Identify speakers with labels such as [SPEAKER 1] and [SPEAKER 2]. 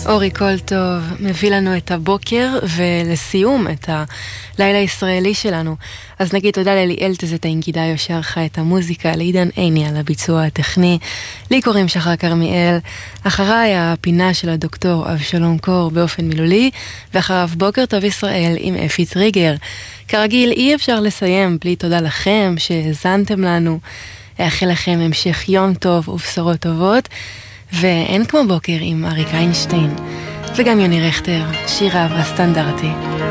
[SPEAKER 1] אורי כל טוב מביא לנו את הבוקר ולסיום את הלילה הישראלי שלנו. אז נגיד תודה לאליאל תזתאים גידיו שערכה את המוזיקה, לעידן עיני על הביצוע הטכני, לי קוראים שחר כרמיאל, אחריי הפינה של הדוקטור אבשלום קור באופן מילולי, ואחריו בוקר טוב ישראל עם אפי טריגר. כרגיל אי אפשר לסיים בלי תודה לכם שהזנתם לנו, אאחל לכם המשך יום טוב ובשורות טובות, ואין כמו בוקר עם אריק איינשטיין וגם יוני רכטר, שירה והסטנדרטי.